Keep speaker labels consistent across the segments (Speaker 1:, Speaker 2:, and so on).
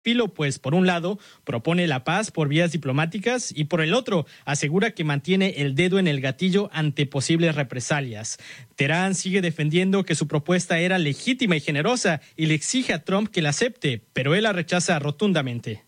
Speaker 1: filo, pues por un lado propone la paz por vías diplomáticas y por el otro asegura que mantiene el dedo en el gatillo ante posibles represalias. Teherán sigue defendiendo que su propuesta era legítima y generosa y le exige a Trump que la acepte, pero él la rechaza rotundamente.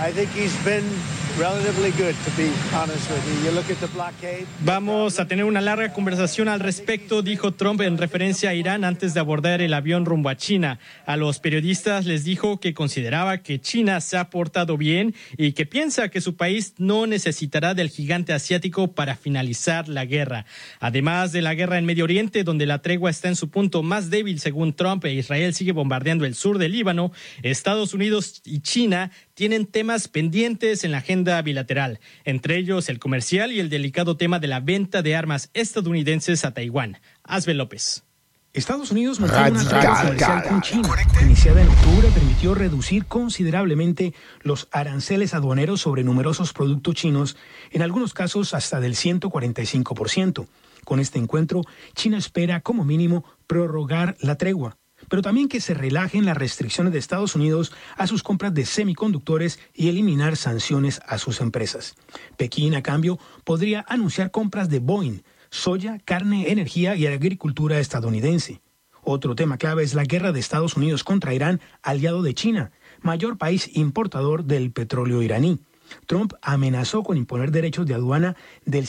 Speaker 1: Vamos a tener una larga conversación al respecto, dijo Trump en referencia a Irán antes de abordar el avión rumbo a China. A los periodistas les dijo que consideraba que China se ha portado bien y que piensa que su país no necesitará del gigante asiático para finalizar la guerra. Además de la guerra en Medio Oriente, donde la tregua está en su punto más débil según Trump e Israel sigue bombardeando el sur del Líbano, Estados Unidos y China tienen temas pendientes en la agenda bilateral, entre ellos el comercial y el delicado tema de la venta de armas estadounidenses a Taiwán. Asbel López.
Speaker 2: Estados Unidos mantiene una tregua comercial con China. Iniciada en octubre, permitió reducir considerablemente los aranceles aduaneros sobre numerosos productos chinos, en algunos casos hasta del 145%. Con este encuentro, China espera, como mínimo, prorrogar la tregua, pero también que se relajen las restricciones de Estados Unidos a sus compras de semiconductores y eliminar sanciones a sus empresas. Pekín, a cambio, podría anunciar compras de Boeing, soya, carne, energía y agricultura estadounidense. Otro tema clave es la guerra de Estados Unidos contra Irán, aliado de China, mayor país importador del petróleo iraní. Trump amenazó con imponer derechos de aduana del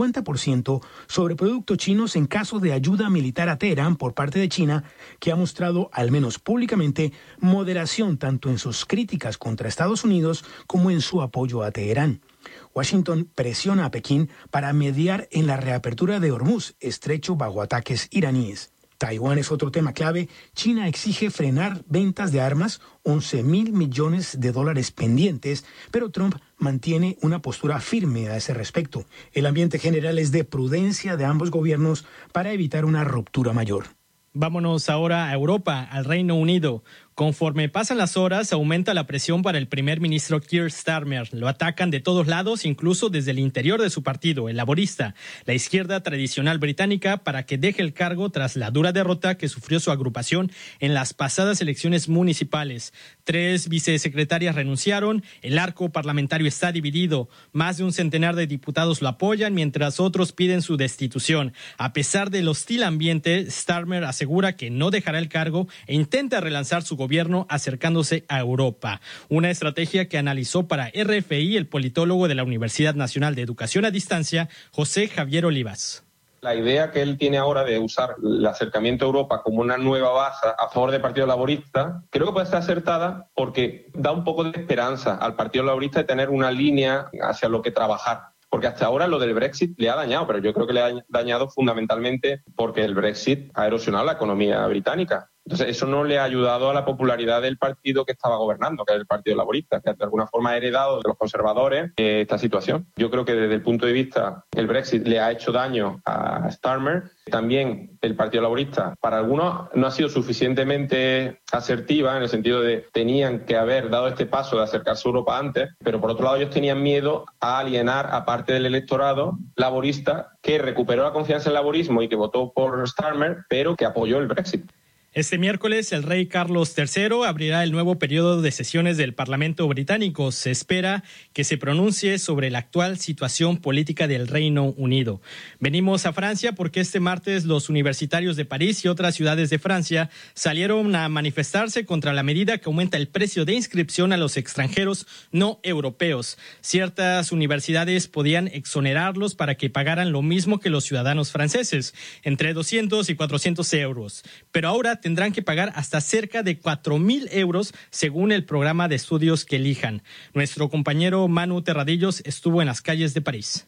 Speaker 2: 50% sobre productos chinos en caso de ayuda militar a Teherán por parte de China, que ha mostrado, al menos públicamente, moderación tanto en sus críticas contra Estados Unidos como en su apoyo a Teherán. Washington presiona a Pekín para mediar en la reapertura de Hormuz, estrecho bajo ataques iraníes. Taiwán es otro tema clave. China exige frenar ventas de armas, $11,000 millones pendientes, pero Trump mantiene una postura firme a ese respecto. El ambiente general es de prudencia de ambos gobiernos para evitar una ruptura mayor.
Speaker 1: Vámonos ahora a Europa, al Reino Unido. Conforme pasan las horas, aumenta la presión para el primer ministro Keir Starmer. Lo atacan de todos lados, incluso desde el interior de su partido, el Laborista, la izquierda tradicional británica, para que deje el cargo tras la dura derrota que sufrió su agrupación en las pasadas elecciones municipales. 3 vicesecretarias renunciaron, el arco parlamentario está dividido. Más de un centenar de diputados lo apoyan, mientras otros piden su destitución. A pesar del hostil ambiente, Starmer asegura que no dejará el cargo e intenta relanzar su gobierno acercándose a Europa. Una estrategia que analizó para RFI el politólogo de la Universidad Nacional de Educación a Distancia, José Javier Olivas.
Speaker 3: La idea que él tiene ahora de usar el acercamiento a Europa como una nueva base a favor del Partido Laborista, creo que puede ser acertada porque da un poco de esperanza al Partido Laborista de tener una línea hacia lo que trabajar. Porque hasta ahora lo del Brexit le ha dañado, pero yo creo que le ha dañado fundamentalmente porque el Brexit ha erosionado la economía británica. Entonces, eso no le ha ayudado a la popularidad del partido que estaba gobernando, que es el Partido Laborista, que de alguna forma ha heredado de los conservadores esta situación. Yo creo que desde el punto de vista el Brexit le ha hecho daño a Starmer. También el Partido Laborista, para algunos, no ha sido suficientemente asertiva en el sentido de tenían que haber dado este paso de acercarse a Europa antes, pero por otro lado ellos tenían miedo a alienar a parte del electorado laborista que recuperó la confianza en el laborismo y que votó por Starmer, pero que apoyó el Brexit.
Speaker 1: Este miércoles, el rey Carlos III abrirá el nuevo periodo de sesiones del Parlamento británico. Se espera que se pronuncie sobre la actual situación política del Reino Unido. Venimos a Francia porque este martes los universitarios de París y otras ciudades de Francia salieron a manifestarse contra la medida que aumenta el precio de inscripción a los extranjeros no europeos. Ciertas universidades podían exonerarlos para que pagaran lo mismo que los ciudadanos franceses, entre 200 y 400 euros. Pero ahora tendrán que pagar hasta cerca de 4,000 euros según el programa de estudios que elijan. Nuestro compañero Manu Terradillos estuvo en las calles de París.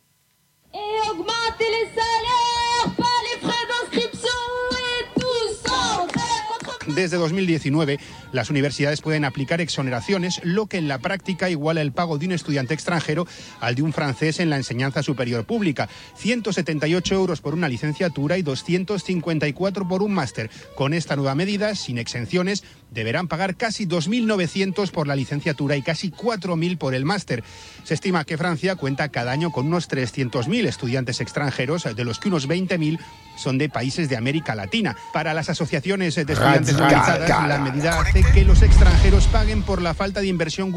Speaker 4: Desde 2019, las universidades pueden aplicar exoneraciones, lo que en la práctica iguala el pago de un estudiante extranjero al de un francés en la enseñanza superior pública. 178 euros por una licenciatura y 254 por un máster. Con esta nueva medida, sin exenciones, deberán pagar casi 2.900 por la licenciatura y casi 4.000 por el máster. Se estima que Francia cuenta cada año con unos 300.000 estudiantes extranjeros, de los que unos 20.000 son de países de América Latina. Para las asociaciones de estudiantes organizadas, la medida hace que los extranjeros paguen por la falta de inversión